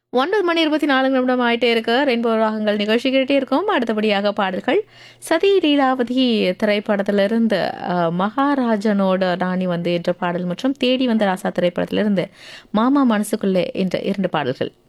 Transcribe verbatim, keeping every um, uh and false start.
ஒன்பது மணி இருபத்தி நாலு நிமிடம் ஆயிட்டே இருக்கு. ரெயின்போ ராகங்கள் நிகழ்ச்சி கேட்டே இருக்கும். அடுத்தபடியாக பாடல்கள் சதி லீலாவதி திரைப்படத்திலிருந்து அ, மகாராஜனோட ராணி வந்து என்ற பாடல் மற்றும் தேடி வந்த ராசா திரைப்படத்திலிருந்து மாமா மனசுக்குள்ளே என்ற இரண்டு பாடல்கள்.